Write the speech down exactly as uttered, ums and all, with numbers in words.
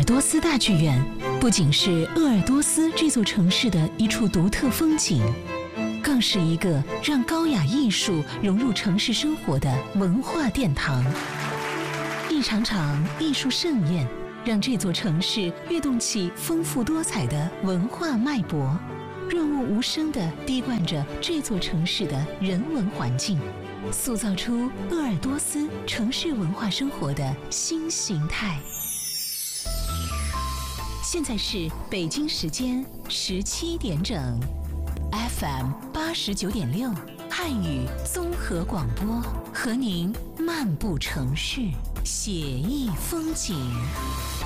多斯大剧院不仅是鄂尔多斯这座城市的一处独特风景，更是一个让高雅艺术融入城市生活的文化殿堂。一场场艺术盛宴，让这座城市跃动起丰富多彩的文化脉搏，润物无声地滴灌着这座城市的人文环境，塑造出鄂尔多斯城市文化生活的新形态。现在是北京时间十七点整 ，F M 八十九点六汉语综合广播，和您漫步城市，写意风景。